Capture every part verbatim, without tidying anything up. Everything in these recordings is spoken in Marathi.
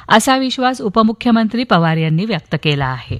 असा विश्वास उपमुख्यमंत्री पवार यांनी व्यक्त केला आहे.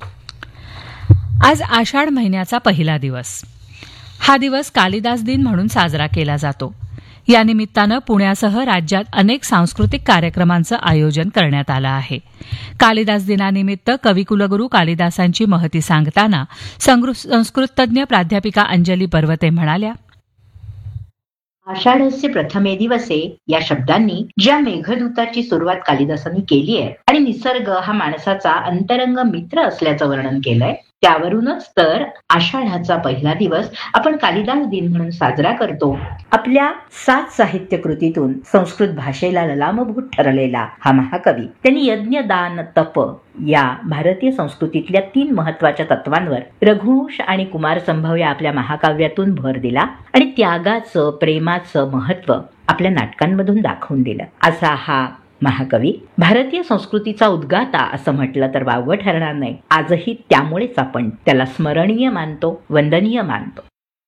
आज आषाढ महिन्याचा पहिला दिवस. हा दिवस कालिदास दिन म्हणून साजरा केला जातो. या निमित्तानं पुण्यासह राज्यात अनेक सांस्कृतिक कार्यक्रमांचं आयोजन करण्यात आलं आहे. कालिदास दिनानिमित्त कविकुलगुरू कालिदासांची महती सांगताना संस्कृतज्ञ प्राध्यापिका अंजली पर्वते म्हणाल्या, आषाढस्य प्रथमे दिवसे या शब्दांनी ज्या मेघदूताची सुरुवात कालिदासांनी केली आहे आणि निसर्ग हा माणसाचा अंतरंग मित्र असल्याचं वर्णन केलंय, त्यावरूनच तर आषाढाचा पहिला दिवस आपण कालिदास दिन म्हणून साजरा करतो. आपल्या सात साहित्य कृतीतून संस्कृत भाषेला ललामभूत ठरलेला हा महाकवी त्यांनी यज्ञ, दान, तप या भारतीय संस्कृतीतल्या तीन महत्वाच्या तत्वांवर रघुवंश आणि कुमार संभव या आपल्या महाकाव्यातून भर दिला आणि त्यागाचं, प्रेमाचं महत्व आपल्या नाटकांमधून दाखवून दिलं. असा हा महाकवी भारतीय संस्कृतीचा उद्गाता असं म्हटलं तर वावगं ठरणार नाही. आजही त्यामुळेच आपण त्याला स्मरणीय मानतो, वंदनीय मानतो.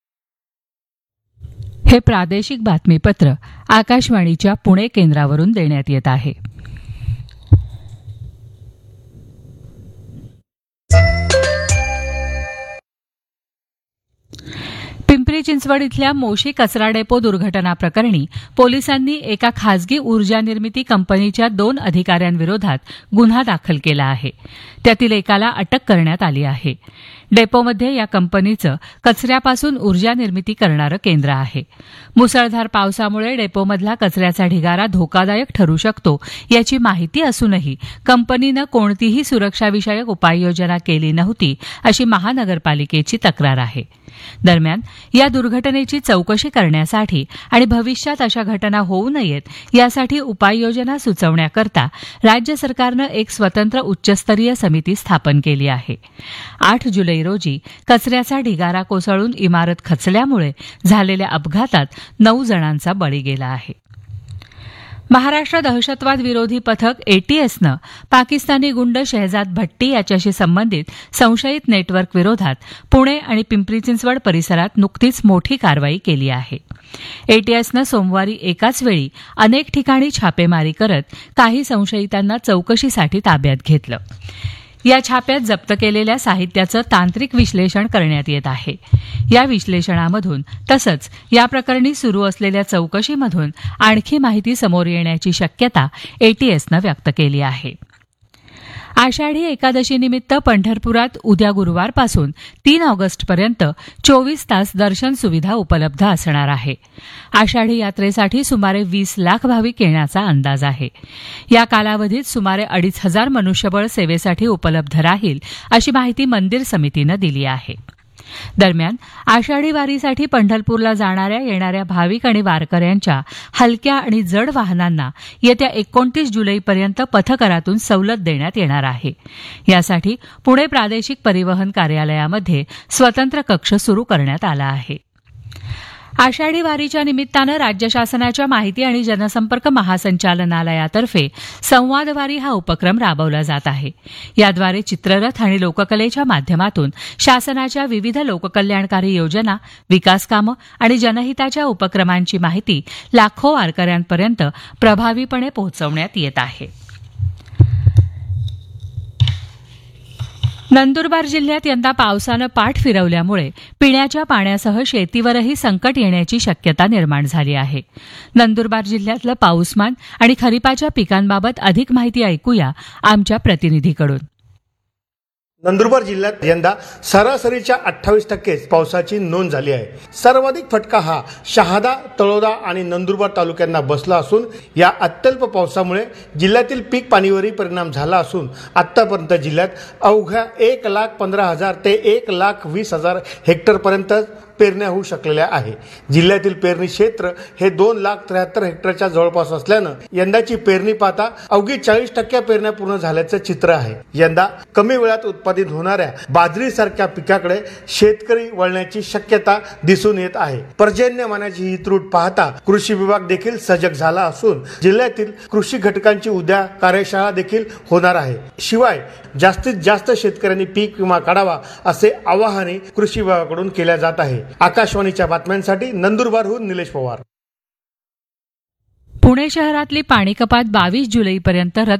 हे प्रादेशिक बातमीपत्र आकाशवाणीच्या पुणे केंद्रावरून देण्यात येत आहे. पिंपरी चिंचवड इथल्या मोशी कचरा डेपो दुर्घटना प्रकरणी पोलिसांनी एका खासगी ऊर्जा निर्मिती कंपनीच्या दोन अधिकाऱ्यांविरोधात गुन्हा दाखल केला आहे. त्यातील एकाला अटक करण्यात आली आहे. डेपोमध्ये या कंपनीचं कचऱ्यापासून ऊर्जा निर्मिती करणारं केंद्र आहे. मुसळधार पावसामुळे डेपोमधला कचऱ्याचा ढिगारा धोकादायक ठरू शकतो याची माहिती असूनही कंपनीनं कोणतीही सुरक्षाविषयक उपाययोजना केली नव्हती अशी महानगरपालिकेची तक्रार आहे. दरम्यान या दुर्घटनेची चौकशी करण्यासाठी आणि भविष्यात अशा घटना होऊ नयेत यासाठी उपाययोजना सुचवण्याकरता राज्य सरकारनं एक स्वतंत्र उच्चस्तरीय समिती स्थापन केली आहे. आठ जुलै रोजी कचऱ्याचा ढिगारा कोसळून इमारत खचल्यामुळे झालेल्या अपघातात नऊ जणांचा बळी गेला आहे. महाराष्ट्र दहशतवाद विरोधी पथक एटीएसनं पाकिस्तानी गुंड शहजाद भट्टी याच्याशी संबंधित संशयित नेटवर्क विरोधात पुणे आणि पिंपरी चिंचवड परिसरात नुकतीच मोठी कारवाई केली आहे. एटीएसनं सोमवारी एकाच वेळी अनेक ठिकाणी छापेमारी करत काही संशयितांना चौकशीसाठी ताब्यात घेतलं. या छाप्यात जप्त केलेल्या साहित्याचं तांत्रिक विश्लेषण करण्यात येत आहे. या विश्लेषणामधून तसंच या प्रकरणी सुरू असलेल्या चौकशीमधून आणखी माहिती समोर येण्याची शक्यता एटीएसनं व्यक्त केली आहे. आषाढी एकादशीनिमित्त पंढरपुरात उद्या गुरुवारपासून तीन ऑगस्टपर्यंत चोवीस तास दर्शन सुविधा उपलब्ध असणार आहे. आषाढी यात्रेसाठी सुमारे वीस लाख भाविक येण्याचा अंदाज आहे. या कालावधीत सुमारे अडीच हजार मनुष्यबळ सेवेसाठी उपलब्ध राहील अशी माहिती मंदिर समितीनं दिली आहे. दरम्यान आषाढी वारीसाठी पंढरपूरला जाणाऱ्या येणाऱ्या भाविक आणि वारकऱ्यांच्या हलक्या आणि जड वाहनांना येत्या एकोणतीस जुलैपर्यंत पथकरातून सवलत देण्यात येणार आहे. यासाठी पुणे प्रादेशिक परिवहन कार्यालयामध्ये स्वतंत्र कक्ष सुरू करण्यात आला आहे. आषाढी वारीच्या निमित्तानं राज्य शासनाच्या माहिती आणि जनसंपर्क महासंचालनालयातर्फे संवादवारी हा उपक्रम राबवला जात आहे. याद्वारे चित्ररथ आणि लोककलेच्या माध्यमातून शासनाच्या विविध लोककल्याणकारी योजना, विकासकामं आणि जनहिताच्या उपक्रमांची माहिती लाखो वारकऱ्यांपर्यंत प्रभावीपणे पोहोचवण्यात येत आहे. नंदुरबार जिल्ह्यात यंदा पावसानं पाठ फिरवल्यामुळे पिण्याच्या पाण्यासह शेतीवरही संकट येण्याची शक्यता निर्माण झाली आहे. नंदुरबार जिल्ह्यातलं पाऊसमान आणि खरीपाच्या पिकांबाबत अधिक माहिती ऐकूया आमच्या प्रतिनिधीकडून. नंदुरबार जिल्ह्यात यंदा सरासरीच्या अठ्ठावीस टक्के पावसाची नोंद झाली आहे. सर्वाधिक फटका हा शहादा, तळोदा आणि नंदुरबार तालुक्यांना बसला असून या अत्यल्प पावसामुळे जिल्ह्यातील पीक पाणीवरही परिणाम झाला असून आतापर्यंत जिल्ह्यात अवघ्या एक लाख पंधरा हजार ते एक लाख वीस हजार हेक्टरपर्यंत पेरण्या होऊ शकलेल्या आहे. जिल्ह्यातील पेरणी क्षेत्र हे दोन लाख त्र्याहत्तर हेक्टरच्या जवळपास असल्यानं यंदाची पेरणी पाहता अवघी चाळीस टक्के पेरण्या पूर्ण झाल्याचं चित्र आहे. यंदा कमी वेळात उत्पादित होणाऱ्या बाजरीसारख्या पिकाकडे शेतकरी वळण्याची शक्यता दिसून येत आहे. पर्जन्यमानाची ही त्रूट पाहता कृषी विभाग देखील सजग झाला असून जिल्ह्यातील कृषी घटकांची उद्या कार्यशाळा देखील होणार आहे. शिवाय जास्तीत जास्त शेतकऱ्यांनी पीक विमा काढावा असे आवाहनही कृषी विभागाकडून केले जात आहे. आकाशवाणीच्या बातम्यांसाठी नंदुरबारहून निलेश पवार. पुणे शहरातली पाणी कपात बावीस जुलैपर्यंत रद्द